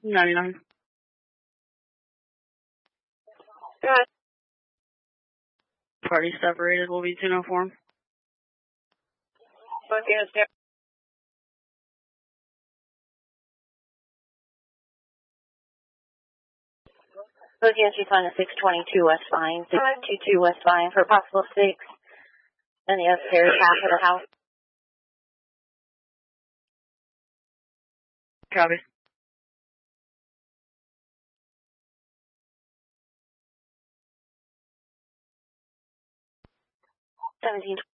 99. Good. Party separated, will be 2 form. Both units there. Both units respond to 622 West Vine, 622 West Vine for possible 6. And the upstairs half of the house. Copy. 17.